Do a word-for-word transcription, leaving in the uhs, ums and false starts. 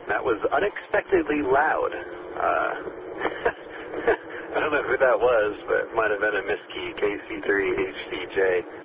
That was unexpectedly loud. Uh, I don't know who that was, but it might have been a Miskey K C three H C J.